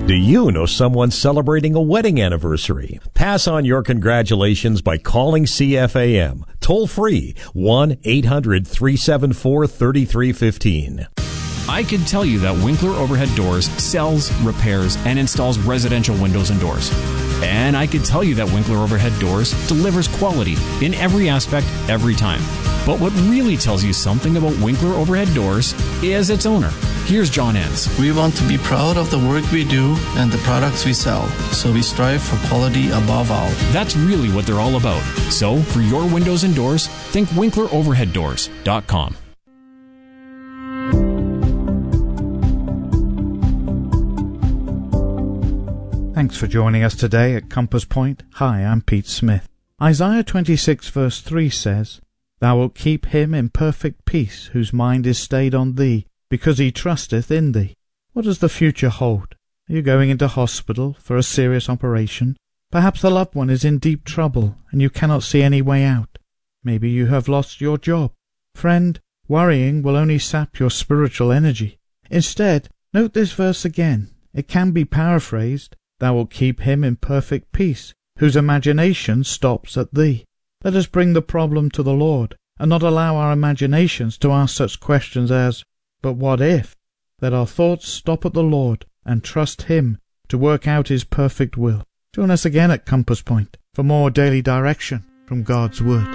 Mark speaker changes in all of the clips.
Speaker 1: Do you know someone celebrating a wedding anniversary? Pass on your congratulations by calling CFAM. Toll free 1-800-374-3315.
Speaker 2: I could tell you that Winkler Overhead Doors sells, repairs, and installs residential windows and doors. And I could tell you that Winkler Overhead Doors delivers quality in every aspect, every time. But what really tells you something about Winkler Overhead Doors is its owner. Here's John Enns.
Speaker 3: We want to be proud of the work we do and the products we sell, so we strive for quality above all.
Speaker 2: That's really what they're all about. So, for your windows and doors, think WinklerOverheadDoors.com.
Speaker 4: Thanks for joining us today at Compass Point. Hi, I'm Pete Smith. Isaiah 26 verse 3 says, Thou wilt keep him in perfect peace, whose mind is stayed on thee, because he trusteth in thee. What does the future hold? Are you going into hospital for a serious operation? Perhaps the loved one is in deep trouble, and you cannot see any way out. Maybe you have lost your job. Friend, worrying will only sap your spiritual energy. Instead, note this verse again. It can be paraphrased, Thou wilt keep him in perfect peace, whose imagination stops at thee. Let us bring the problem to the Lord, and not allow our imaginations to ask such questions as, but what if? Let our thoughts stop at the Lord, and trust him to work out his perfect will. Join us again at Compass Point for more daily direction from God's Word.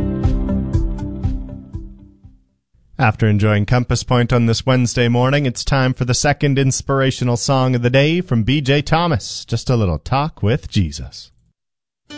Speaker 5: After enjoying Compass Point on this Wednesday morning, it's time for the second inspirational song of the day from B.J. Thomas, Just a Little Talk with Jesus.